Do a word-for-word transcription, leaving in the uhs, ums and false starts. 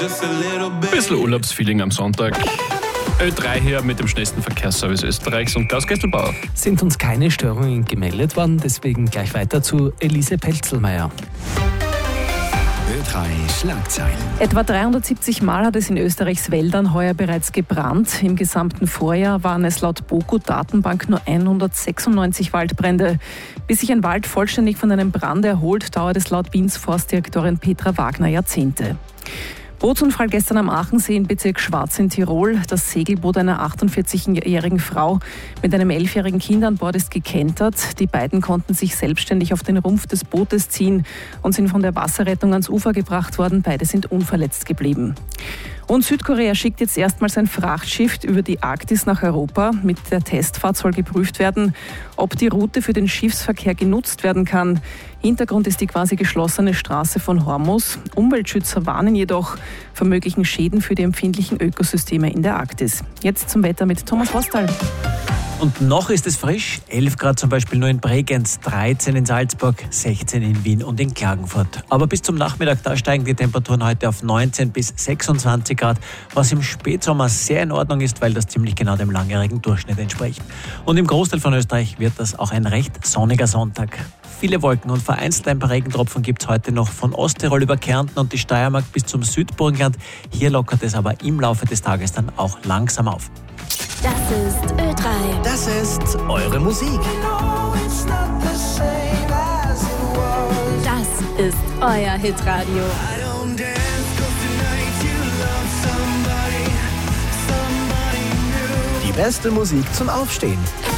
Bisschen Urlaubsfeeling am Sonntag. Ö drei hier mit dem schnellsten Verkehrsservice Österreichs und Klaus Gestelbauer. Sind uns keine Störungen gemeldet worden, deswegen gleich weiter zu Elise Pelzelmeier. Ö drei Schlagzeilen. Etwa dreihundertsiebzig Mal hat es in Österreichs Wäldern heuer bereits gebrannt. Im gesamten Vorjahr waren es laut BOKU-Datenbank nur hundertsechsundneunzig Waldbrände. Bis sich ein Wald vollständig von einem Brand erholt, dauert es laut Wiens Forstdirektorin Petra Wagner Jahrzehnte. Bootsunfall gestern am Aachensee im Bezirk Schwarz in Tirol. Das Segelboot einer achtundvierzigjährigen Frau mit einem elfjährigen Kind an Bord ist gekentert. Die beiden konnten sich selbstständig auf den Rumpf des Bootes ziehen und sind von der Wasserrettung ans Ufer gebracht worden. Beide sind unverletzt geblieben. Und Südkorea schickt jetzt erstmals ein Frachtschiff über die Arktis nach Europa. Mit der Testfahrt soll geprüft werden, ob die Route für den Schiffsverkehr genutzt werden kann. Hintergrund ist die quasi geschlossene Straße von Hormuz. Umweltschützer warnen jedoch vor möglichen Schäden für die empfindlichen Ökosysteme in der Arktis. Jetzt zum Wetter mit Thomas Hostal. Und noch ist es frisch, elf Grad zum Beispiel nur in Bregenz, dreizehn in Salzburg, sechzehn in Wien und in Klagenfurt. Aber bis zum Nachmittag, da steigen die Temperaturen heute auf neunzehn bis sechsundzwanzig Grad, was im Spätsommer sehr in Ordnung ist, weil das ziemlich genau dem langjährigen Durchschnitt entspricht. Und im Großteil von Österreich wird das auch ein recht sonniger Sonntag. Viele Wolken und vereinzelt ein paar Regentropfen gibt es heute noch von Osttirol über Kärnten und die Steiermark bis zum Südburgenland. Hier lockert es aber im Laufe des Tages dann auch langsam auf. Das ist Ö drei. Das ist eure Musik. Das ist euer Hitradio. Die beste Musik zum Aufstehen.